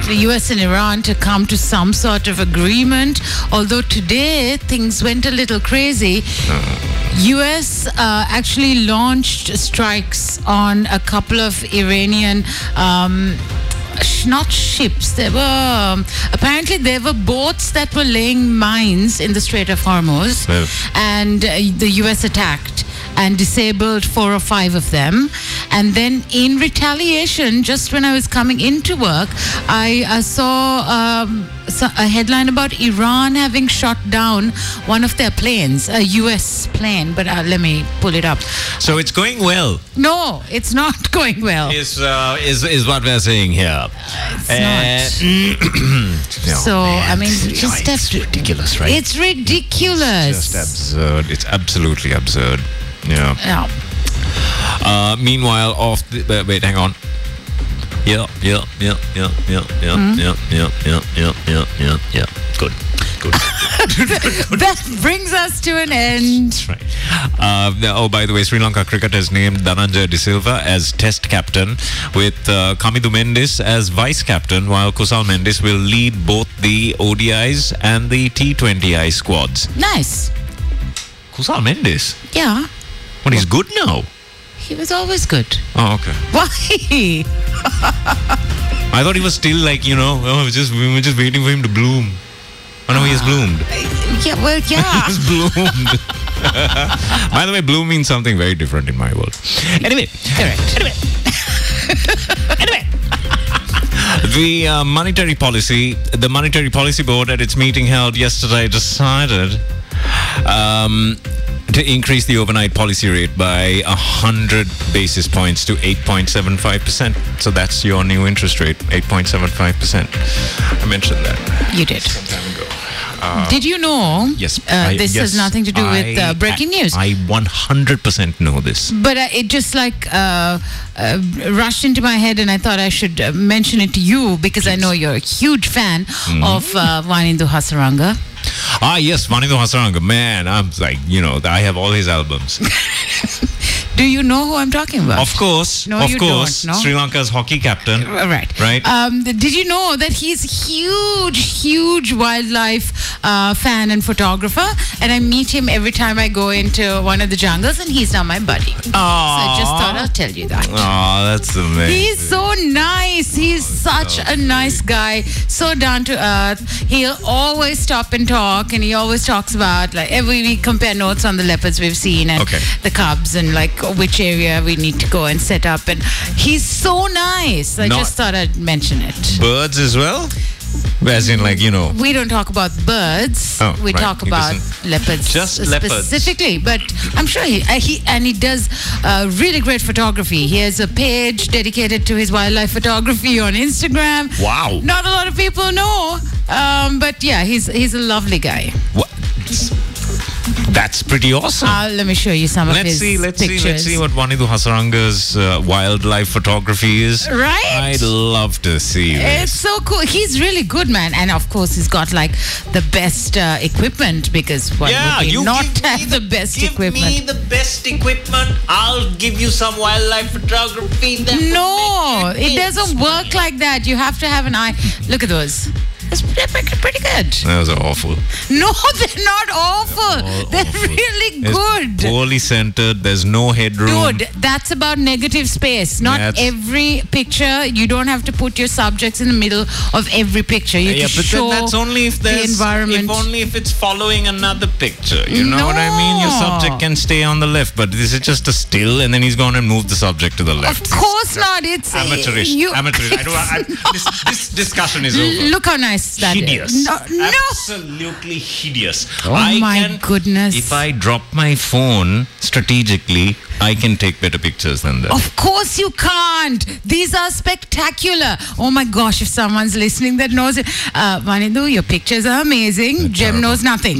the US and Iran to come to some sort of agreement. Although today things went a little crazy. US actually launched strikes on a couple of Iranian not ships. Apparently there were boats that were laying mines in the Strait of Hormuz, and the US attacked and disabled 4 or 5 of them. And then in retaliation, just when I was coming into work, I saw a headline about Iran having shot down one of their planes, a US plane. But let me pull it up. So it's going well. No, it's not going well. Is what we're saying here. It's not. So, I mean, just it's ridiculous, right? It's ridiculous. It's just absurd. It's absolutely absurd. Yeah. Meanwhile, wait, hang on. Yeah. Good. That brings us to an end. That's right. By the way, Sri Lanka cricket has named Dhananjaya De Silva as Test captain, with Kamidu Mendis as vice captain, while Kusal Mendis will lead both the ODIs and the T20I squads. Nice. Kusal Mendis? Yeah. But he's good now. He was always good. Oh, okay. Why? I thought he was still like, we were just waiting for him to bloom. Oh no, he has bloomed. Yeah, well, yeah. He has bloomed. By the way, bloom means something very different in my world. Anyway. Correct. Anyway. The Monetary Policy Board at its meeting held yesterday decided to increase the overnight policy rate by 100 basis points to 8.75%. So that's your new interest rate, 8.75%. I mentioned that. You did. Some time ago. Did you know? Yes. This has nothing to do with breaking news. I 100% know this. But it just rushed into my head, and I thought I should mention it to you because I know you're a huge fan of Vanindu Hasaranga. Ah, yes, Vanindu Hasaranga. Man, I'm like, I have all his albums. Do you know who I'm talking about? Of course. No, you don't. No? Sri Lanka's hockey captain. Right. Did you know that he's huge wildlife fan and photographer? And I meet him every time I go into one of the jungles, and he's now my buddy. Aww. So I just thought I'll tell you that. Oh, that's amazing. He's so nice. He's such a nice guy. So down to earth. He'll always stop and talk, and he always talks about, every week compare notes on the leopards we've seen and the cubs, and which area we need to go and set up. And he's so nice. I just thought I'd mention it. Birds as well? As in, We don't talk about birds. We talk about leopards. Just specifically. But I'm sure he does really great photography. He has a page dedicated to his wildlife photography on Instagram. Wow. Not a lot of people know. But yeah, he's a lovely guy. What? That's pretty awesome. Let me show you some of his pictures. Let's see what Vanindu Hasaranga's wildlife photography is. Right? I'd love to see this. It's so cool. He's really good, man. And of course, he's got the best equipment, because would he not have the best equipment? Give me the best equipment. I'll give you some wildlife photography. No, it doesn't work like that. You have to have an eye. Look at those. It's pretty good. Those are awful. No, they're not awful. They're really good. It's poorly centered. There's no headroom. Dude, that's about negative space. Not every picture. You don't have to put your subjects in the middle of every picture. You have to show that's only if the environment. If only if it's following another picture. You know what I mean? Your subject can stay on the left, but this is just a still, and then he's gone and moved the subject to the left. Of course not. It's amateurish. Amateurish. This discussion is over. Look how nice that hideous. is. No. Absolutely hideous. Oh my goodness. If I drop my phone strategically, I can take better pictures than that. Of course you can't. These are spectacular. Oh my gosh, if someone's listening that knows it. Vanindu, your pictures are amazing. Jem knows nothing.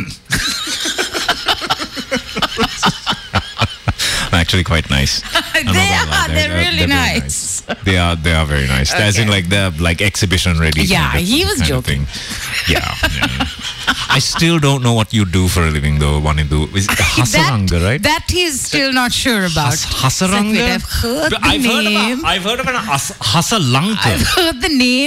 Actually quite nice. They're really nice. They are very nice. Okay. As in they're exhibition ready. Yeah, he was joking. Yeah. I still don't know what you do for a living though, Vanindu. Is Hasaranga, right? That he's still not sure about. Hasaranga? I've heard the name. I've heard of an Hasalanka. I've heard the name.